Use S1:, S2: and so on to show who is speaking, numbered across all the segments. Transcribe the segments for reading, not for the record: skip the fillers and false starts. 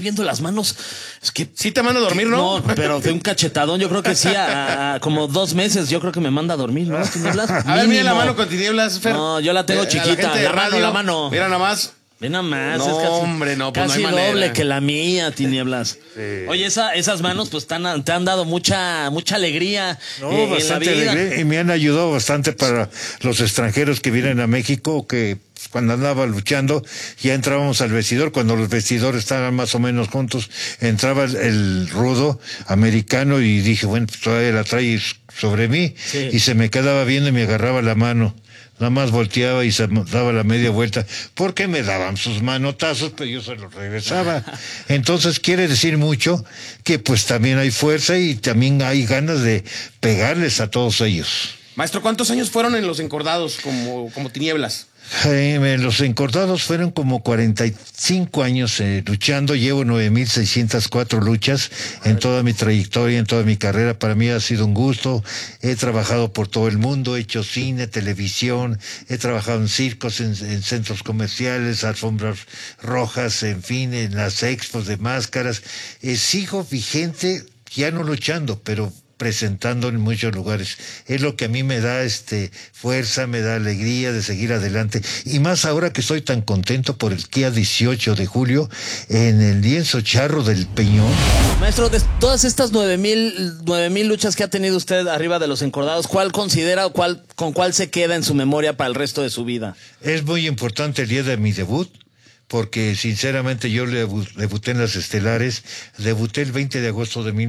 S1: viendo las manos. Es que
S2: sí te manda a dormir, ¿no?
S1: No, pero de un cachetadón, yo creo que sí, a como 2 meses, yo creo que me manda a dormir, ¿no? Tinieblas.
S2: A ver, mira la mano con Tinieblas, Fer.
S1: No, yo la tengo chiquita. La mano.
S2: Mira nada más.
S1: Ve nada más.
S2: No,
S1: es casi,
S2: hombre, no, pues
S1: casi
S2: no hay manera.
S1: doble que la mía, Tinieblas.
S2: Sí.
S1: Oye, esas manos pues te han dado mucha alegría.
S3: No,
S1: en
S3: bastante
S1: la vida.
S3: alegría. Y me han ayudado bastante para los extranjeros que vienen a México, que cuando andaba luchando, ya entrábamos al vestidor, cuando los vestidores estaban más o menos juntos, entraba el rudo americano y dije, bueno, pues todavía la trae sobre mí, sí. Y se me quedaba viendo y me agarraba la mano. Nada más volteaba y se daba la media vuelta, porque me daban sus manotazos, pero yo se los regresaba. Entonces quiere decir mucho que pues también hay fuerza y también hay ganas de pegarles a todos ellos.
S2: Maestro, ¿cuántos años fueron en los encordados como Tinieblas?
S3: Los encordados fueron como 45 años luchando. Llevo 9,604 luchas en toda mi trayectoria, en toda mi carrera. Para mí ha sido un gusto. He trabajado por todo el mundo, he hecho cine, televisión, he trabajado en circos, en centros comerciales, alfombras rojas, en fin, en las expos de máscaras. Sigo vigente, ya no luchando, pero presentando en muchos lugares. Es lo que a mí me da fuerza, me da alegría de seguir adelante. Y más ahora que estoy tan contento por el día 18 de julio en el lienzo charro del Peñón.
S1: Maestro, de todas estas 9,000 luchas que ha tenido usted arriba de los encordados, ¿cuál considera o con cuál se queda en su memoria para el resto de su vida?
S3: Es muy importante el día de mi debut, porque sinceramente yo debuté en las estelares, debuté el 20 de agosto de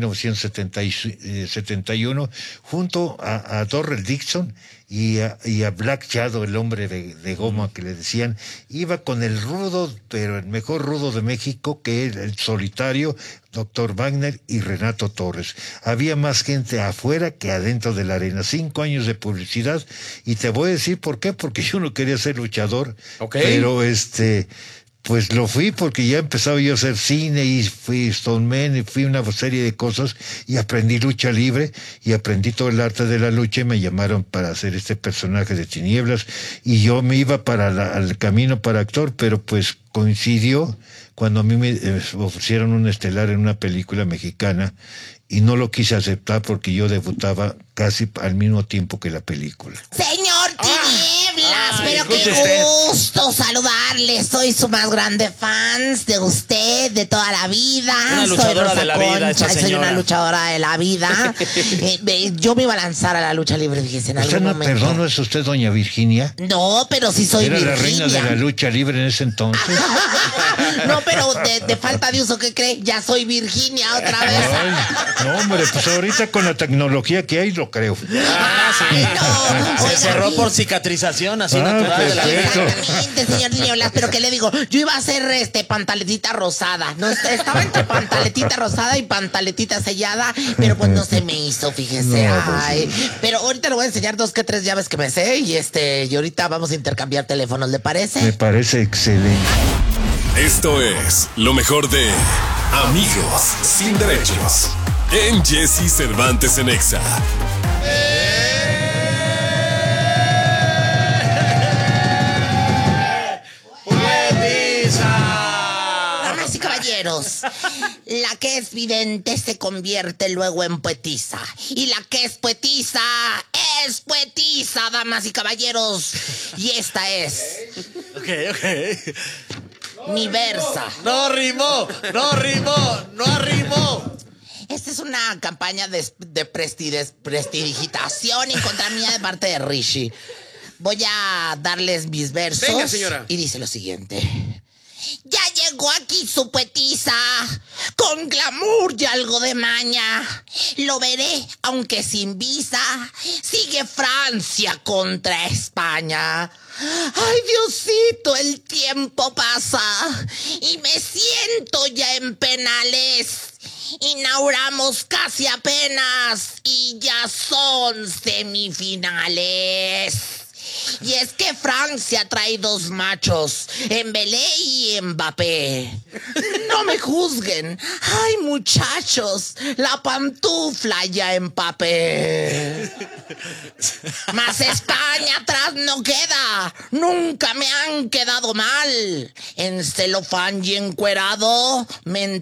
S3: 1971 junto a Dorrell Dixon y a Black Shadow, el hombre de goma que le decían. Iba con el rudo, pero el mejor rudo de México, que es el solitario, Dr. Wagner y Renato Torres. Había más gente afuera que adentro de la arena. 5 años de publicidad, y te voy a decir por qué, porque yo no quería ser luchador, pero pues lo fui porque ya empezaba yo a hacer cine y fui Stoneman y fui una serie de cosas y aprendí lucha libre y aprendí todo el arte de la lucha y me llamaron para hacer este personaje de Tinieblas y yo me iba al camino para actor, pero pues coincidió cuando a mí me ofrecieron un estelar en una película mexicana y no lo quise aceptar porque yo debutaba casi al mismo tiempo que la película.
S4: Señor Tinieblas, pero qué gusto saludarle. Soy su más grande fan de usted de toda la vida.
S1: Una luchadora de la vida, esa señora.
S4: Soy una luchadora de la vida. Yo me iba a lanzar a la lucha libre, fíjese, en algún momento.
S3: Perdón, ¿no es usted doña Virginia?
S4: No, pero sí soy Virginia.
S3: Era la reina de la lucha libre en ese entonces.
S4: No, pero de falta de uso, ¿qué cree? Ya soy Virginia otra vez.
S3: Ay, no, hombre, pues ahorita con la tecnología que hay, lo creo.
S1: Sí. No, se cerró por cicatrización así natural de la vida.
S4: Exactamente, señor Tinieblas, pero ¿qué le digo? Yo iba a hacer pantaletita rosada. No, estaba entre pantaletita rosada y pantaletita sellada, pero pues no se me hizo, fíjese. Ay, pero ahorita le voy a enseñar 2 que 3 llaves que me sé y ahorita vamos a intercambiar teléfonos, ¿le parece?
S3: Me parece excelente.
S5: Esto es lo mejor de Amigos Sin Derechos en Jesse Cervantes en Exa.
S4: Damas y caballeros, la que es vidente se convierte luego en poetisa. Y la que es poetisa, damas y caballeros. Y esta es...
S1: Ok.
S4: Mi versa.
S1: No arrimó.
S4: Esta es una campaña de prestidigitación en contra mía de parte de Rishi. Voy a darles mis versos.
S2: Venga, señora.
S4: Y dice lo siguiente. Ya llegó aquí su poetisa, con glamour y algo de maña. Lo veré, aunque sin visa. Sigue Francia contra España. Ay, Diosito, el tiempo pasa y me siento ya en penales. Inauguramos casi apenas y ya son semifinales. Y es que Francia trae 2 machos, Embelé y Mbappé. No me juzguen. Ay, muchachos, la pantufla ya empapé. Mas España atrás no queda. Nunca me han quedado mal. En celofán y encuerado me